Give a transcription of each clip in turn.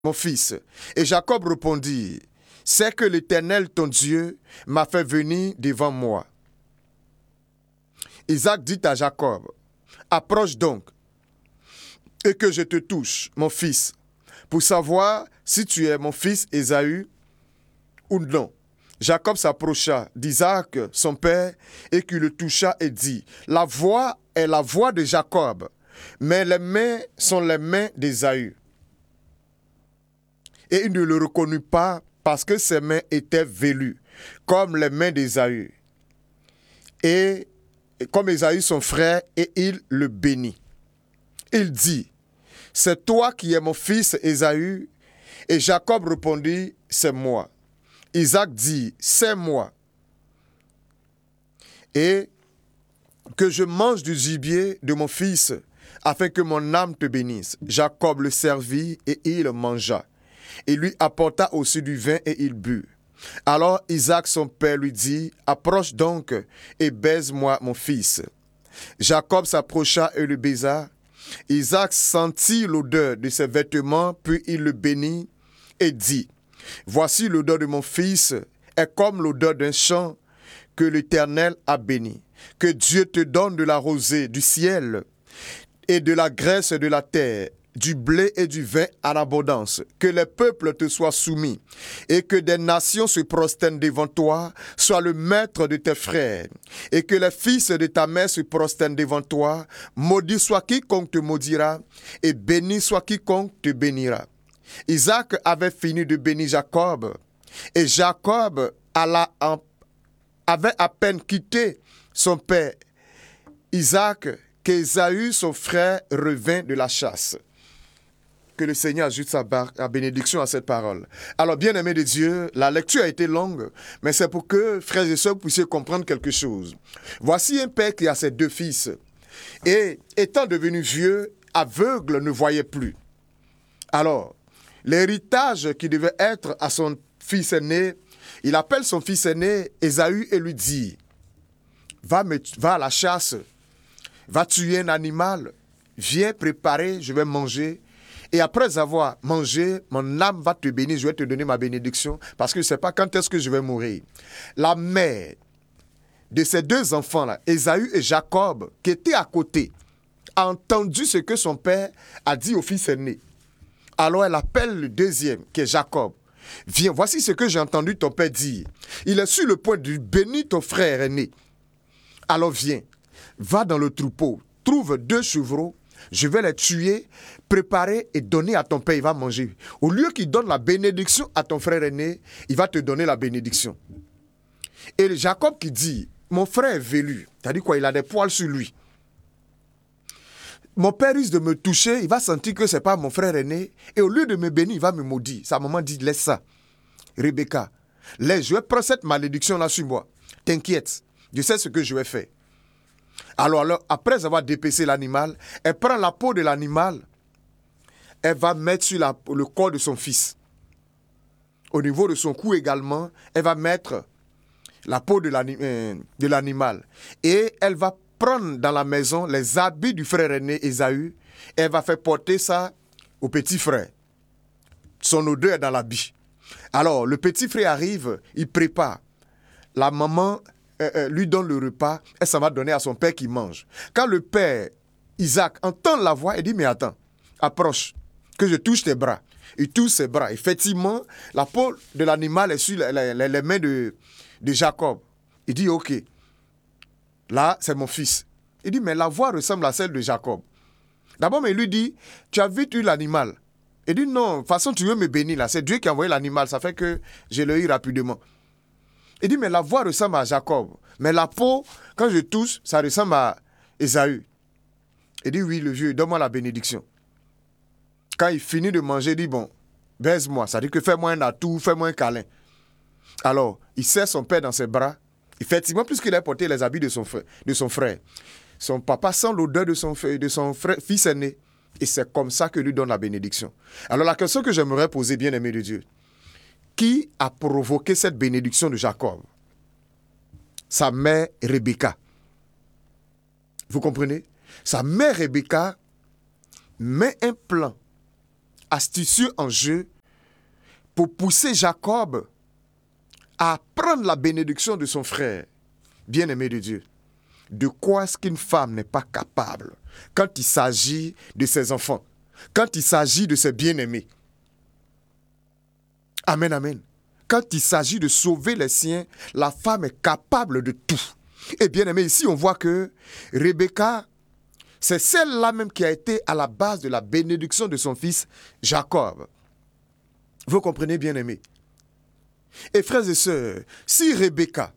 mon fils. Et Jacob répondit, c'est que l'Éternel, ton Dieu, m'a fait venir devant moi. Isaac dit à Jacob, approche donc, et que je te touche, mon fils, pour savoir si tu es mon fils Ésaü ou non. Jacob s'approcha d'Isaac, son père, et qu'il le toucha et dit, la voix est la voix de Jacob, mais les mains sont les mains d'Ésaü. Et il ne le reconnut pas parce que ses mains étaient velues, comme les mains d'Ésaü. Et comme Ésaü son frère, et il le bénit. Il dit, c'est toi qui es mon fils Ésaü. Et Jacob répondit, c'est moi. Isaac dit, c'est moi. Et que je mange du gibier de mon fils, afin que mon âme te bénisse. Jacob le servit et il mangea. Il lui apporta aussi du vin et il but. Alors Isaac son père lui dit, approche donc et baise-moi mon fils. Jacob s'approcha et le baisa. Isaac sentit l'odeur de ses vêtements, puis il le bénit et dit, voici l'odeur de mon fils est comme l'odeur d'un champ que l'Éternel a béni. Que Dieu te donne de la rosée du ciel et de la graisse de la terre, du blé et du vin en abondance, que les peuples te soient soumis, et que des nations se prosternent devant toi, sois le maître de tes frères, et que les fils de ta mère se prosternent devant toi, maudit soit quiconque te maudira, et béni soit quiconque te bénira. Isaac avait fini de bénir Jacob, et Jacob avait à peine quitté son père Isaac, qu'Ésaü, son frère, revint de la chasse. Que le Seigneur ajoute sa bénédiction à cette parole. Alors, bien-aimés de Dieu, la lecture a été longue, mais c'est pour que, frères et sœurs, vous puissiez comprendre quelque chose. Voici un père qui a ses deux fils, et étant devenu vieux, aveugle, ne voyait plus. Alors, l'héritage qui devait être à son fils aîné, il appelle son fils aîné Ésaü et lui dit, va à la chasse, va tuer un animal, viens préparer, je vais manger. Et après avoir mangé, mon âme va te bénir, je vais te donner ma bénédiction, parce que je ne sais pas quand est-ce que je vais mourir. La mère de ces deux enfants-là, Ésaü et Jacob, qui étaient à côté, a entendu ce que son père a dit au fils aîné. Alors elle appelle le deuxième, qui est Jacob. Viens, voici ce que j'ai entendu ton père dire. Il est sur le point de bénir ton frère aîné. Alors viens, va dans le troupeau, trouve 2 chevreaux, je vais les tuer, préparer et donner à ton père, il va manger. Au lieu qu'il donne la bénédiction à ton frère aîné, il va te donner la bénédiction. Et Jacob qui dit, mon frère est velu, c'est-à-dire quoi, il a des poils sur lui. Mon père risque de me toucher, il va sentir que ce n'est pas mon frère aîné, et au lieu de me bénir, il va me maudire. Sa maman dit, laisse ça. Rebecca, laisse, je vais prendre cette malédiction-là sur moi. T'inquiète, je sais ce que je vais faire. Alors, après avoir dépecé l'animal, elle prend la peau de l'animal, elle va mettre sur le corps de son fils. Au niveau de son cou également, elle va mettre la peau de l'animal. Et elle va prendre dans la maison les habits du frère aîné Ésaü, et elle va faire porter ça au petit frère. Son odeur est dans l'habit. Alors, le petit frère arrive, il prépare. La maman lui donne le repas et ça va donner à son père qui mange. Quand le père, Isaac, entend la voix, il dit, mais attends, approche, que je touche tes bras. Il touche ses bras. Effectivement, la peau de l'animal est sur les mains de Jacob. Il dit, ok, là, c'est mon fils. Il dit, mais la voix ressemble à celle de Jacob. D'abord, mais il lui dit, tu as vu l'animal. Il dit, non, de toute façon, tu veux me bénir là. C'est Dieu qui a envoyé l'animal, ça fait que je l'ai eu rapidement. Il dit, mais la voix ressemble à Jacob. Mais la peau, quand je touche, ça ressemble à Ésaü. Il dit, oui, le vieux, donne-moi la bénédiction. Quand il finit de manger, il dit, bon, baise-moi. Ça dit que fais-moi un atout, fais-moi un câlin. Alors, il serre son père dans ses bras. Effectivement, puisqu'il a porté les habits de son frère, son papa sent l'odeur de son fils aîné. Et c'est comme ça que lui donne la bénédiction. Alors, la question que j'aimerais poser, bien-aimé de Dieu, qui a provoqué cette bénédiction de Jacob? Sa mère Rebecca. Vous comprenez? Sa mère Rebecca met un plan astucieux en jeu pour pousser Jacob à prendre la bénédiction de son frère, bien-aimé de Dieu. De quoi est-ce qu'une femme n'est pas capable quand il s'agit de ses enfants, quand il s'agit de ses bien-aimés? Amen, amen. Quand il s'agit de sauver les siens, la femme est capable de tout. Et bien aimé, ici on voit que Rebecca, c'est celle-là même qui a été à la base de la bénédiction de son fils Jacob. Vous comprenez, bien aimé? Et frères et sœurs, si Rebecca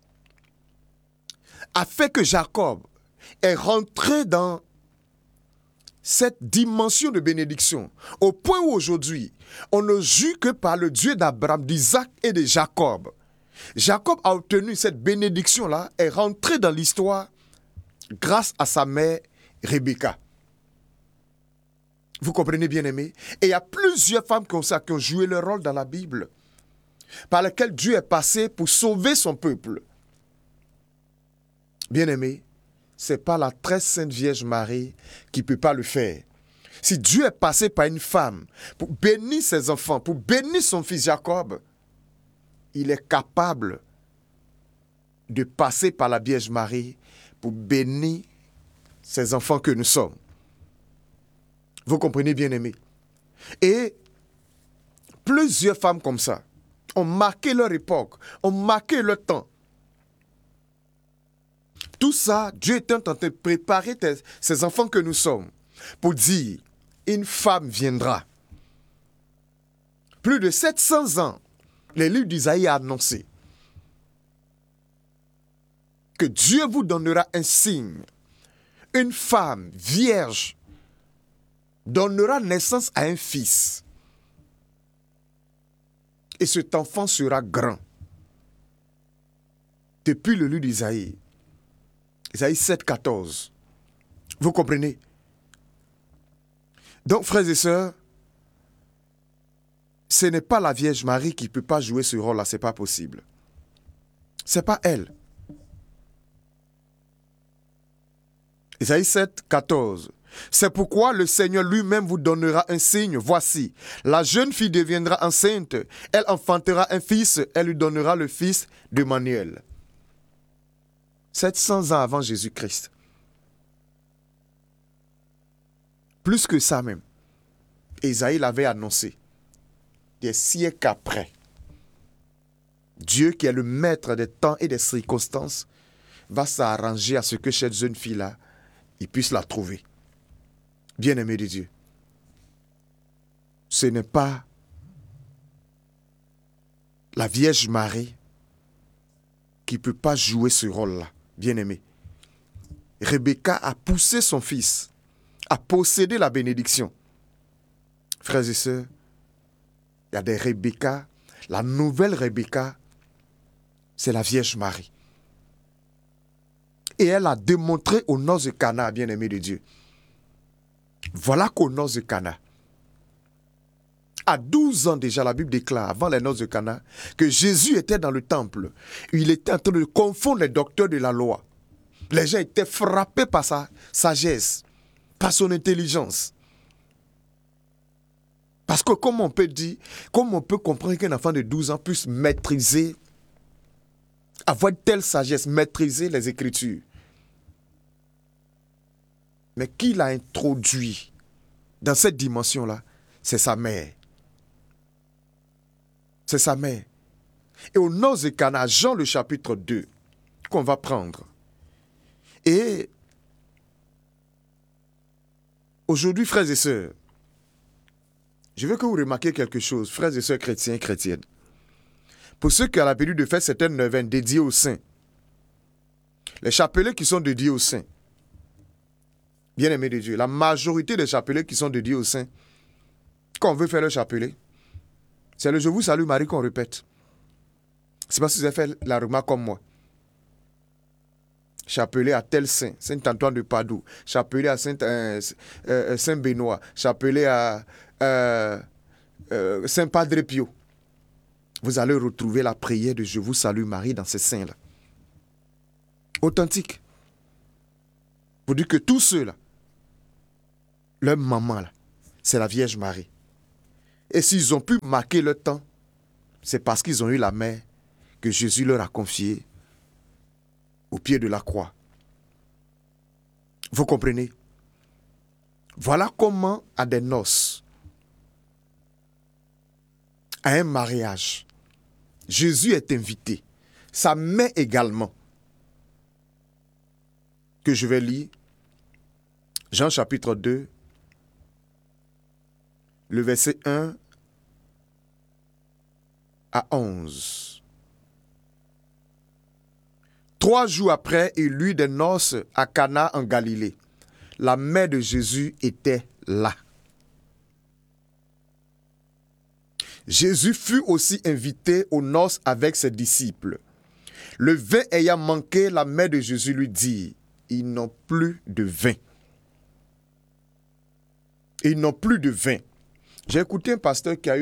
a fait que Jacob est rentré dans cette dimension de bénédiction, au point où aujourd'hui, on ne jure que par le Dieu d'Abraham, d'Isaac et de Jacob. Jacob a obtenu cette bénédiction-là, est rentré dans l'histoire grâce à sa mère Rebecca. Vous comprenez, bien aimé? Et il y a plusieurs femmes comme ça qui ont joué leur rôle dans la Bible, par lesquelles Dieu est passé pour sauver son peuple. Bien aimé, ce n'est pas la très sainte Vierge Marie qui ne peut pas le faire. Si Dieu est passé par une femme pour bénir ses enfants, pour bénir son fils Jacob, il est capable de passer par la Vierge Marie pour bénir ses enfants que nous sommes. Vous comprenez, bien aimé? Et plusieurs femmes comme ça ont marqué leur époque, ont marqué leur temps. Tout ça, Dieu est en train de préparer ces enfants que nous sommes pour dire, une femme viendra. Plus de 700 ans, le livre d'Isaïe a annoncé que Dieu vous donnera un signe. Une femme vierge donnera naissance à un fils. Et cet enfant sera grand. Depuis le livre d'Isaïe. Isaïe 7, 14. Vous comprenez? Donc, frères et sœurs, ce n'est pas la Vierge Marie qui ne peut pas jouer ce rôle-là, ce n'est pas possible. Ce n'est pas elle. Isaïe 7, 14. C'est pourquoi le Seigneur lui-même vous donnera un signe. Voici, la jeune fille deviendra enceinte. Elle enfantera un fils. Elle lui donnera le fils d'Emmanuel. 700 ans avant Jésus-Christ. Plus que ça même. Isaïe l'avait annoncé. Des siècles après. Dieu, qui est le maître des temps et des circonstances, va s'arranger à ce que cette jeune fille-là, il puisse la trouver. Bien-aimé de Dieu. Ce n'est pas la Vierge Marie qui ne peut pas jouer ce rôle-là. Bien-aimé. Rebecca a poussé son fils à posséder la bénédiction. Frères et sœurs, il y a des Rebecca. La nouvelle Rebecca, c'est la Vierge Marie. Et elle a démontré aux noces de Cana, bien-aimé de Dieu. Voilà qu'aux noces de Cana, à 12 ans déjà, la Bible déclare, avant les noces de Cana, que Jésus était dans le temple. Il était en train de confondre les docteurs de la loi. Les gens étaient frappés par sa sagesse, par son intelligence. Parce que comment on peut dire, comment on peut comprendre qu'un enfant de 12 ans puisse maîtriser, avoir une telle sagesse, maîtriser les Écritures? Mais qui l'a introduit dans cette dimension-là? C'est sa mère. C'est sa mère. Et au noces de Cana, Jean le chapitre 2, qu'on va prendre. Et aujourd'hui, frères et sœurs, je veux que vous remarquiez quelque chose, frères et sœurs chrétiens et chrétiennes. Pour ceux qui ont l'habitude de faire certaines neuvaines dédiées aux saints, les chapelets qui sont dédiés aux saints, bien-aimés de Dieu, la majorité des chapelets qui sont dédiés aux saints, quand on veut faire le chapelet, c'est le Je vous salue Marie qu'on répète. C'est parce que vous avez fait la remarque comme moi. Chapelet à tel saint, Saint-Antoine de Padoue, chapelet à Saint-Benoît, chapelet à Saint-Padre Pio. Vous allez retrouver la prière de Je vous salue Marie dans ces saints-là. Authentique. Vous dites que tous ceux-là, leur maman, là, c'est la Vierge Marie. Et s'ils ont pu marquer le temps, c'est parce qu'ils ont eu la main que Jésus leur a confiée au pied de la croix. Vous comprenez? Voilà comment, à des noces, à un mariage, Jésus est invité. Sa main également. Que je vais lire. Jean chapitre 2, le verset 1 à 11. 3 jours après, il eut des noces à Cana en Galilée. La mère de Jésus était là. Jésus fut aussi invité aux noces avec ses disciples. Le vin ayant manqué, la mère de Jésus lui dit, « Ils n'ont plus de vin. » Ils n'ont plus de vin. J'ai écouté un pasteur qui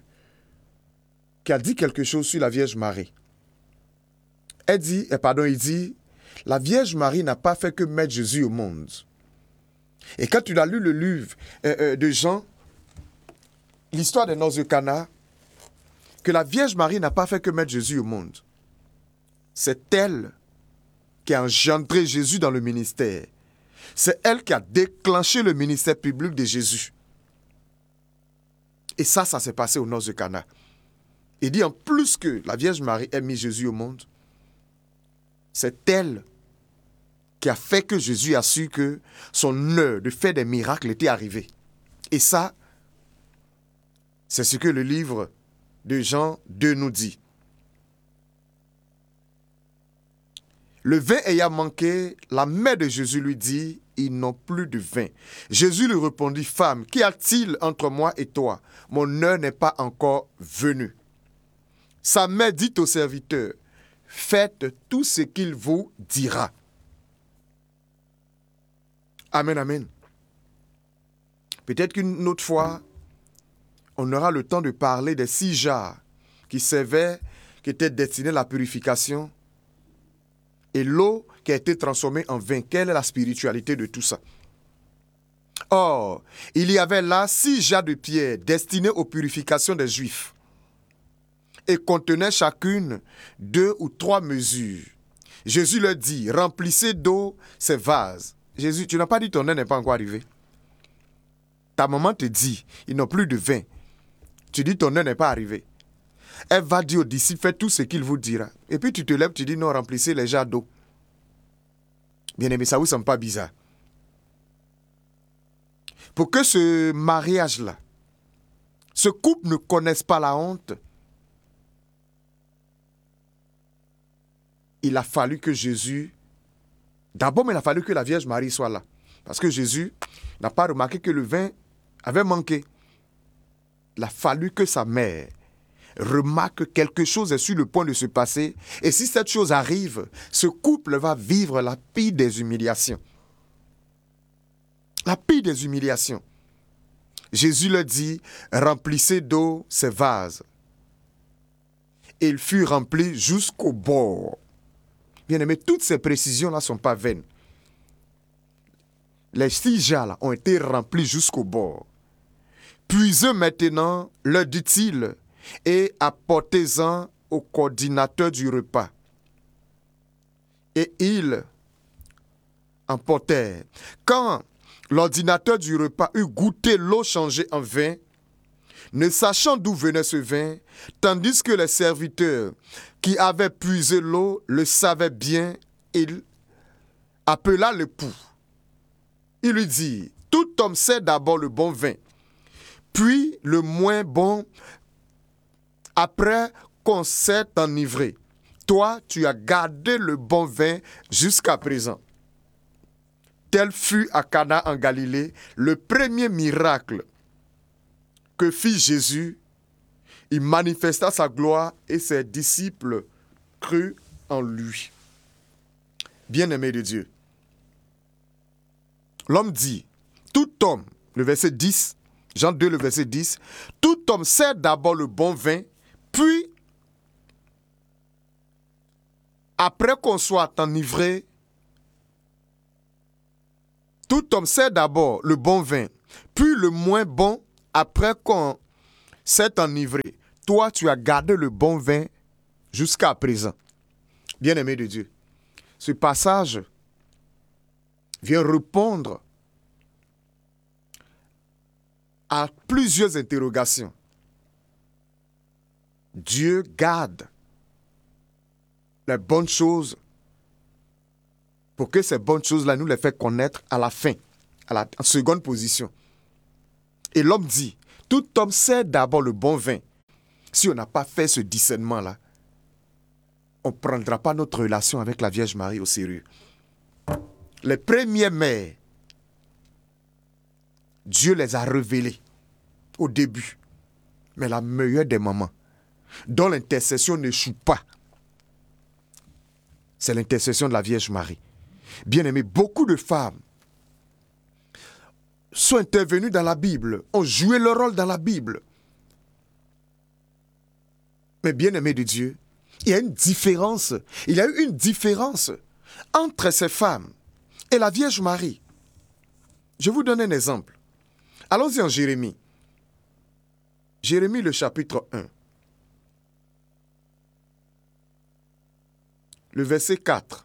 a dit quelque chose sur la Vierge Marie. Il dit, la Vierge Marie n'a pas fait que mettre Jésus au monde. Et quand tu as lu le livre de Jean, l'histoire des noces de Cana, que la Vierge Marie n'a pas fait que mettre Jésus au monde. C'est elle qui a engendré Jésus dans le ministère. C'est elle qui a déclenché le ministère public de Jésus. Et ça s'est passé aux noces de Cana. Il dit en plus que la Vierge Marie ait mis Jésus au monde, c'est elle qui a fait que Jésus a su que son heure de faire des miracles était arrivée. Et ça, c'est ce que le livre de Jean 2 nous dit. Le vin ayant manqué, la mère de Jésus lui dit, « Ils n'ont plus de vin. » Jésus lui répondit, « Femme, qu'y a-t-il entre moi et toi? Mon heure n'est pas encore venue. » Sa mère dit au serviteur, « Faites tout ce qu'il vous dira. » Amen, amen. Peut-être qu'une autre fois, on aura le temps de parler des 6 jarres qui servaient, qui étaient destinés à la purification, et l'eau qui a été transformée en vin. Quelle est la spiritualité de tout ça? Or, il y avait là 6 jarres de pierre destinées aux purifications des Juifs et contenaient chacune 2 ou 3 mesures. Jésus leur dit, remplissez d'eau ces vases. Jésus, tu n'as pas dit ton heure n'est pas encore arrivée. Ta maman te dit, ils n'ont plus de vin. Tu dis ton heure n'est pas arrivée. Elle va dire aux disciples, faites tout ce qu'il vous dira. Et puis tu te lèves, tu dis, non, remplissez les jarres d'eau. Bien aimé, ça vous semble pas bizarre? Pour que ce mariage-là, ce couple ne connaisse pas la honte, il a fallu que Jésus, d'abord, il a fallu que la Vierge Marie soit là. Parce que Jésus n'a pas remarqué que le vin avait manqué. Il a fallu que sa mère remarque que quelque chose est sur le point de se passer. Et si cette chose arrive, ce couple va vivre la pire des humiliations. La pire des humiliations. Jésus leur dit, remplissez d'eau ces vases. Et il fut rempli jusqu'au bord. Bien aimé, toutes ces précisions-là ne sont pas vaines. Les 6 jarres ont été remplis jusqu'au bord. Puisez maintenant, leur dit-il, et apportez-en au coordinateur du repas. Et ils emportèrent. Quand l'ordinateur du repas eut goûté l'eau changée en vin, ne sachant d'où venait ce vin, tandis que les serviteurs qui avaient puisé l'eau le savaient bien, il appela l'époux. Il lui dit, tout homme sait d'abord le bon vin, puis le moins bon, après qu'on s'est enivré. Toi, tu as gardé le bon vin jusqu'à présent. Tel fut à Cana en Galilée le premier miracle que fit Jésus. Il manifesta sa gloire et ses disciples crurent en lui. Bien-aimé de Dieu, l'homme dit, tout homme, le verset 10, Jean 2, le verset 10, tout homme sait d'abord le bon vin, puis, après qu'on soit enivré, tout homme sait d'abord le bon vin, puis le moins bon, après qu'on s'est enivré. Toi, tu as gardé le bon vin jusqu'à présent. Bien-aimé de Dieu, ce passage vient répondre à plusieurs interrogations. Dieu garde les bonnes choses pour que ces bonnes choses-là nous les fait connaître à la fin, en seconde position. Et l'homme dit, tout homme sait d'abord le bon vin. Si on n'a pas fait ce discernement-là, on ne prendra pas notre relation avec la Vierge Marie au sérieux. Les premières mères, Dieu les a révélées au début. Mais la meilleure des mamans, dont l'intercession n'échoue pas, c'est l'intercession de la Vierge Marie. Bien aimé, beaucoup de femmes sont intervenues dans la Bible, ont joué leur rôle dans la Bible. Mais bien aimé de Dieu, il y a une différence. Il y a eu une différence entre ces femmes et la Vierge Marie. Je vous donne un exemple. Allons-y en Jérémie. Jérémie, le chapitre 1. Le verset 4.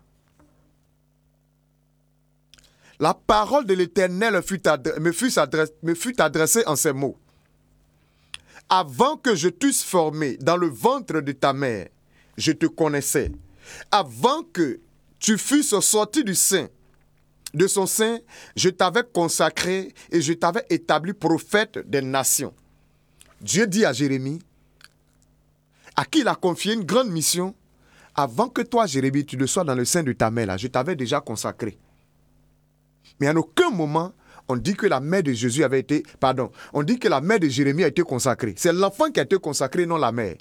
La parole de l'Éternel me fut adressée en ces mots. Avant que je t'eusse formé dans le ventre de ta mère, je te connaissais. Avant que tu fusses sorti de son sein, je t'avais consacré et je t'avais établi prophète des nations. Dieu dit à Jérémie, à qui il a confié une grande mission, avant que toi, Jérémie, tu ne sois dans le sein de ta mère, là, je t'avais déjà consacré. Mais en aucun moment, on dit que la mère de Jésus avait été... on dit que la mère de Jérémie a été consacrée. C'est l'enfant qui a été consacré, non la mère.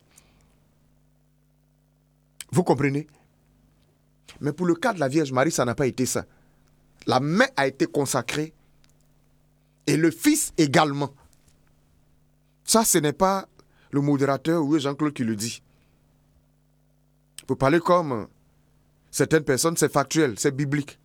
Vous comprenez? Mais pour le cas de la Vierge Marie, ça n'a pas été ça. La mère a été consacrée et le fils également. Ça, ce n'est pas le modérateur ou Jean-Claude qui le dit. Pour parler comme certaines personnes, c'est factuel, c'est biblique.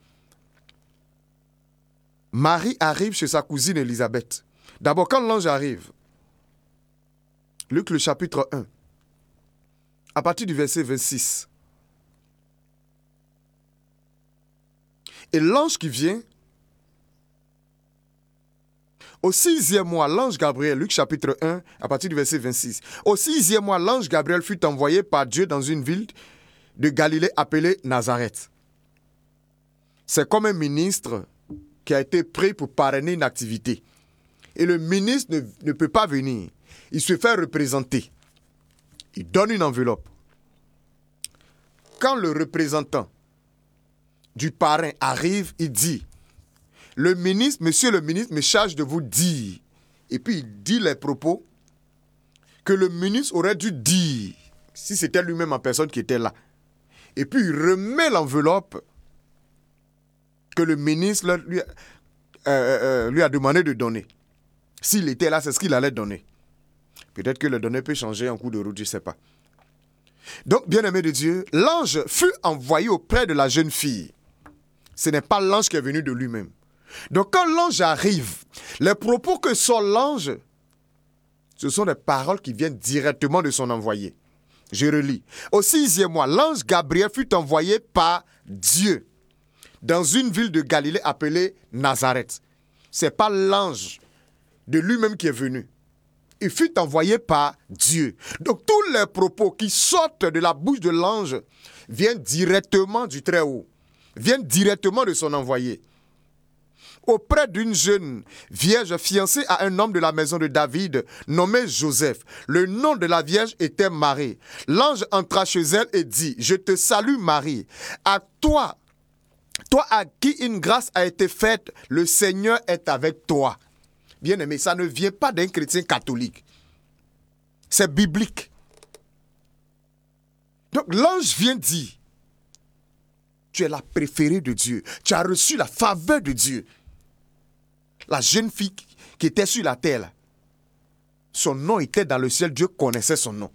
Marie arrive chez sa cousine Élisabeth. D'abord, quand l'ange arrive, Luc le chapitre 1, à partir du verset 26. Et l'ange qui vient, au 6e mois, l'ange Gabriel, Luc chapitre 1, à partir du verset 26. Au 6e mois, l'ange Gabriel fut envoyé par Dieu dans une ville de Galilée appelée Nazareth. C'est comme un ministre qui a été pris pour parrainer une activité. Et le ministre ne peut pas venir. Il se fait représenter. Il donne une enveloppe. Quand le représentant du parrain arrive, il dit, monsieur le ministre me charge de vous dire. Et puis il dit les propos que le ministre aurait dû dire, si c'était lui-même en personne qui était là. Et puis il remet l'enveloppe que le ministre lui a demandé de donner. S'il était là, c'est ce qu'il allait donner. Peut-être que le donné peut changer en cours de route, je ne sais pas. Donc, bien-aimé de Dieu, l'ange fut envoyé auprès de la jeune fille. Ce n'est pas l'ange qui est venu de lui-même. Donc, quand l'ange arrive, les propos que sort l'ange, ce sont des paroles qui viennent directement de son envoyé. Je relis. Au 6e mois, l'ange Gabriel fut envoyé par Dieu dans une ville de Galilée appelée Nazareth. Ce n'est pas l'ange de lui-même qui est venu. Il fut envoyé par Dieu. Donc tous les propos qui sortent de la bouche de l'ange viennent directement du Très-Haut, viennent directement de son envoyé. Auprès d'une jeune vierge fiancée à un homme de la maison de David, nommé Joseph. Le nom de la vierge était Marie. L'ange entra chez elle et dit, « Je te salue Marie, à toi à qui une grâce a été faite, le Seigneur est avec toi. » Bien-aimé, ça ne vient pas d'un chrétien catholique. C'est biblique. Donc l'ange vient dire, tu es la préférée de Dieu. Tu as reçu la faveur de Dieu. La jeune fille qui était sur la terre, là, son nom était dans le ciel. Dieu connaissait son nom.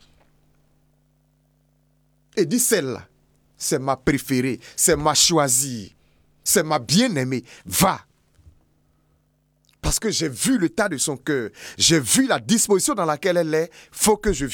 Et dit, celle-là, c'est ma préférée, c'est ma choisie, c'est ma bien-aimée. Va. parce que j'ai vu l'état de son cœur. J'ai vu la disposition dans laquelle elle est. Faut que je